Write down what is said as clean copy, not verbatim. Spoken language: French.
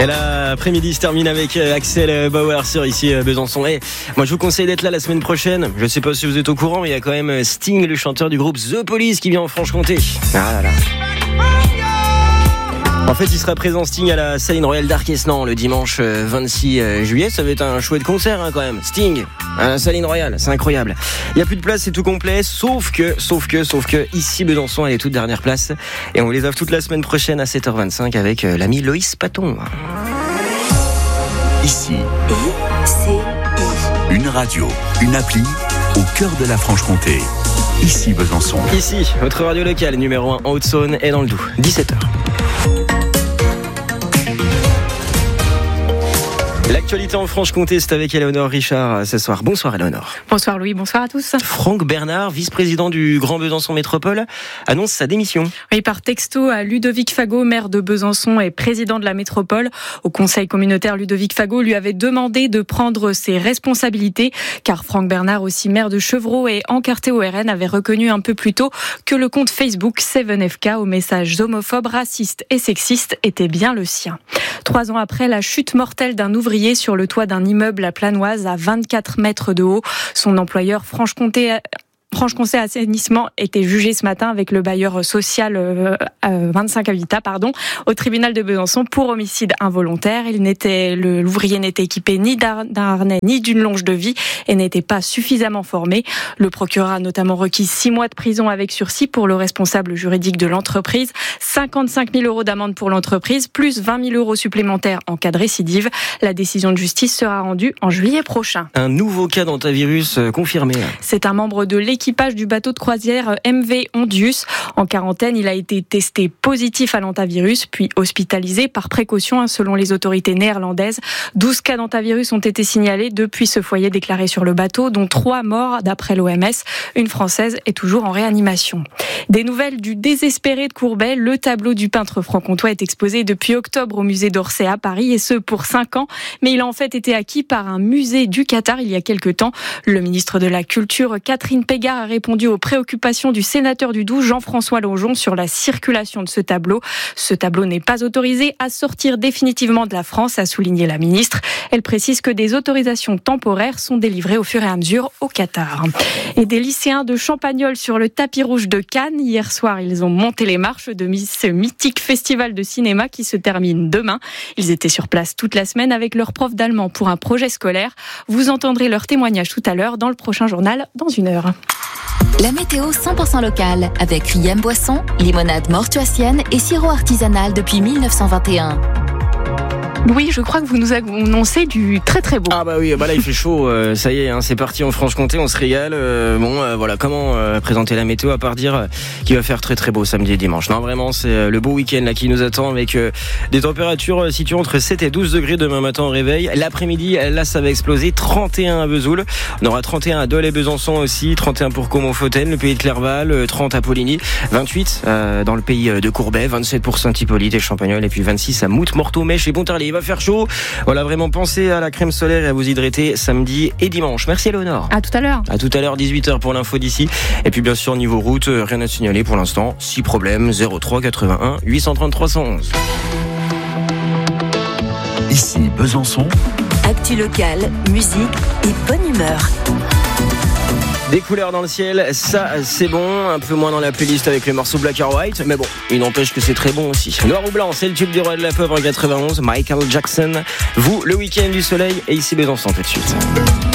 Et l'après-midi se termine avec Axel Bauer sur ici Besançon. Et moi je vous conseille d'être là la semaine prochaine. Je sais pas si vous êtes au courant, mais il y a quand même Sting, le chanteur du groupe The Police, qui vient en Franche-Comté. Ah là là. En fait, il sera présent Sting à la Saline Royale d'Arquesnan le dimanche 26 juillet. Ça va être un chouette concert quand même. Sting à la Saline Royale, c'est incroyable. Il n'y a plus de place, c'est tout complet, sauf que ici Besançon a les toutes dernières places et on les offre toute la semaine prochaine à 7h25 avec l'ami Loïs Paton. Ici, une radio, une appli au cœur de la Franche-Comté. Ici Besançon. Ici, votre radio locale numéro 1 en Haute-Saône et dans le Doubs. 17h. L'actualité en Franche-Comté, c'est avec Éléonore Richard ce soir. Bonsoir Éléonore. Bonsoir Louis, bonsoir à tous. Franck Bernard, vice-président du Grand Besançon Métropole, annonce sa démission. Oui, par texto à Ludovic Fagot, maire de Besançon et président de la métropole. Au conseil communautaire, Ludovic Fagot lui avait demandé de prendre ses responsabilités, car Franck Bernard, aussi maire de Chevreau et encarté au RN, avait reconnu un peu plus tôt que le compte Facebook 7FK aux messages homophobes, racistes et sexistes était bien le sien. 3 ans après la chute mortelle d'un ouvrier sur le toit d'un immeuble à Planoise à 24 mètres de haut, son employeur Franche-Comté Assainissement était jugé ce matin avec le bailleur social 25 Habitat, au tribunal de Besançon pour homicide involontaire. L'ouvrier n'était équipé ni d'un harnais ni d'une longe de vie et n'était pas suffisamment formé. Le procureur a notamment requis 6 mois de prison avec sursis pour le responsable juridique de l'entreprise, 55 000 euros d'amende pour l'entreprise, plus 20 000 euros supplémentaires en cas de récidive. La décision de justice sera rendue en juillet prochain. Un nouveau cas d'hantavirus confirmé. C'est un membre de l'équipage du bateau de croisière MV Ondius. En quarantaine, il a été testé positif à l'hantavirus, puis hospitalisé par précaution, selon les autorités néerlandaises. 12 cas d'hantavirus ont été signalés depuis ce foyer déclaré sur le bateau, dont 3 morts d'après l'OMS. Une Française est toujours en réanimation. Des nouvelles du désespéré de Courbet. Le tableau du peintre franc-comtois est exposé depuis octobre au musée d'Orsay à Paris, et ce pour 5 ans. Mais il a en fait été acquis par un musée du Qatar il y a quelques temps. Le ministre de la Culture, Catherine Pégard, a répondu aux préoccupations du sénateur du Doubs, Jean-François Longeon, sur la circulation de ce tableau. Ce tableau n'est pas autorisé à sortir définitivement de la France, a souligné la ministre. Elle précise que des autorisations temporaires sont délivrées au fur et à mesure au Qatar. Et des lycéens de Champagnole sur le tapis rouge de Cannes. Hier soir, ils ont monté les marches de ce mythique festival de cinéma qui se termine demain. Ils étaient sur place toute la semaine avec leur prof d'allemand pour un projet scolaire. Vous entendrez leur témoignage tout à l'heure dans le prochain journal dans 1 heure. La météo 100% locale avec Riem Boisson, limonade mortuacienne et sirop artisanal depuis 1921. Louis, je crois que vous nous annoncez du très très beau. Ah bah oui, bah là il fait chaud, ça y est, c'est parti en Franche-Comté, on se régale. Voilà, comment présenter la météo à part dire qu'il va faire très très beau samedi et dimanche. Non, vraiment, c'est le beau week-end là qui nous attend avec des températures situées entre 7 et 12 degrés demain matin au réveil. L'après-midi, là ça va exploser, 31 à Vesoul. On aura 31 à Dole et Besançon aussi, 31 pour Caumont-Fautaine, le pays de Clerval, 30 à Poligny, 28 dans le pays de Courbet, 27 pour Saint-Hippolyte et Champagnole, et puis 26 à Mout, Morteau, Mèche et Pontarlier. Il va faire chaud. Voilà, vraiment pensez à la crème solaire et à vous hydrater samedi et dimanche. Merci Éléonore. À tout à l'heure. À tout à l'heure, 18h pour l'info d'ici. Et puis bien sûr, niveau route, rien à signaler pour l'instant. 6 problèmes, 03 81 830 311. Ici Besançon. Actu locale, musique et bonne humeur. Des couleurs dans le ciel, ça c'est bon, un peu moins dans la playlist avec les morceaux Black or White, mais bon, il n'empêche que c'est très bon aussi. Noir ou blanc, c'est le tube du roi de la pop en 91, Michael Jackson. Vous, le week-end du soleil, et ici Besançon tout de suite.